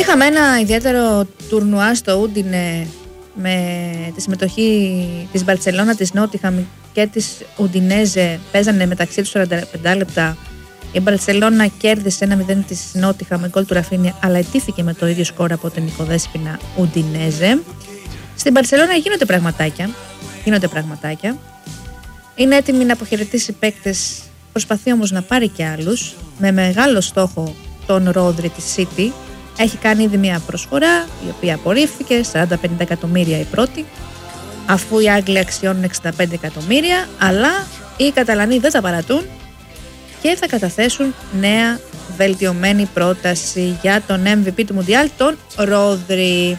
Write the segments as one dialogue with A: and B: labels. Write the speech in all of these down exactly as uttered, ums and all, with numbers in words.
A: Είχαμε ένα ιδιαίτερο τουρνουά στο Ούντινε με τη συμμετοχή της Μπαρτσελώνα, της Νότιχαμ και της Ουντινέζε. Παίζανε μεταξύ τους σαράντα πέντε λεπτά. Η Μπαρτσελώνα κέρδισε ένα μηδέν της Νότιχαμ με γκολ του Ραφίνια, αλλά ετήθηκε με το ίδιο σκορ από την οικοδέσποινα Ουντινέζε. Στην Μπαρτσελώνα γίνονται πραγματάκια. Γίνονται πραγματάκια. Είναι έτοιμη να αποχαιρετήσει παίκτες, προσπαθεί όμως να πάρει και άλλους. Με μεγάλο στόχο τον Ρόδρι της City. Έχει κάνει ήδη μια προσφορά, η οποία απορρίφθηκε, σαράντα με πενήντα εκατομμύρια η πρώτη, αφού οι Άγγλοι αξιώνουν εξήντα πέντε εκατομμύρια, αλλά οι Καταλανοί δεν τα παρατούν και θα καταθέσουν νέα βελτιωμένη πρόταση για τον εμ βι πι του Μουντιάλ, τον Ρόδρι.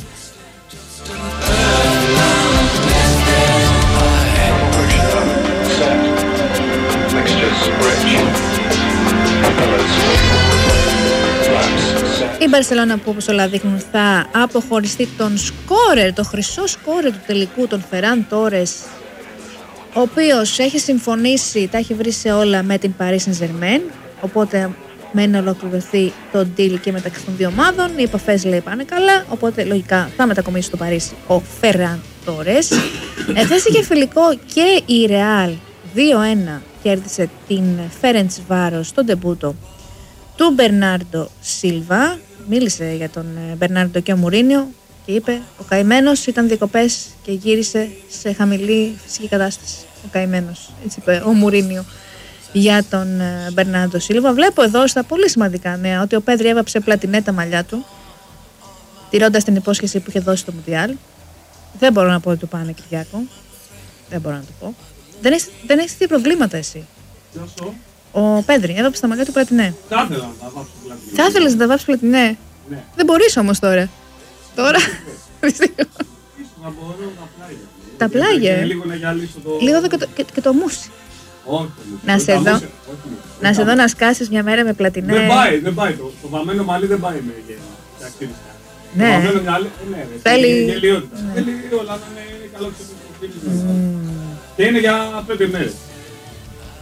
A: Η Μπαρσελόνα, που όπως όλα δείχνουν θα αποχωριστεί τον σκόρερ, το χρυσό σκόρερ του τελικού, τον Φεράν Τόρες, ο οποίος έχει συμφωνήσει, τα έχει βρει σε όλα με την Paris Saint-Germain, οπότε μένει να ολοκληρωθεί το deal και μεταξύ των δύο ομάδων. Οι επαφές, λέει, πάνε καλά, οπότε λογικά θα μετακομίσει στο Παρίσι ο Φεράν Τόρες. Εθέστηκε φιλικό και η Real δύο ένα, κέρδισε την Φέρεντσβάρος στον ντεμπούτο του Μπερνάρντο Σίλβα. Μίλησε για τον Μπερνάρντο και ο Μουρίνιο και είπε: ο καημένος ήταν διακοπές και γύρισε σε χαμηλή φυσική κατάσταση. Ο καημένος, έτσι είπε ο Μουρίνιο για τον Μπερνάρντο Σίλβα. Βλέπω εδώ στα πολύ σημαντικά νέα ότι ο Πέδρη έβαψε πλατινέ τα μαλλιά του, τηρώντας την υπόσχεση που είχε δώσει στο Μουντιάλ. Δεν μπορώ να πω ότι του πάνε, Κυριάκο. Δεν μπορώ να το πω. Δεν έχεις, δεν έχεις τι προβλήματα εσύ. Ο Πέδρη έβαψε τα μαλλιά του πλατινέ.
B: Θα ήθελα να τα βάψω πλατινέ.
A: Θα ήθελες να τα βάψεις πλατινέ.
B: Ναι.
A: Δεν μπορείς όμως τώρα. Τώρα.
B: Να μπορώ τα πλάγια.
A: Τα πλάγια.
B: Και λίγο να γυαλίσω το.
A: Λίγο και το, και, και το μουσι.
B: Όχι.
A: Να σε δω. Να σε δω να σκάσεις μια μέρα με πλατινέ.
B: Δεν πάει, δεν πάει. Το, το βαμμένο μαλλί δεν πάει με ακτίνιστα.
A: Ναι.
B: Το βαμμένο μαλλί, ναι.
A: Θέλει
B: γελιότητα. Θέλει όλα να είναι καλό και το. Και είναι για πέντε μέρες.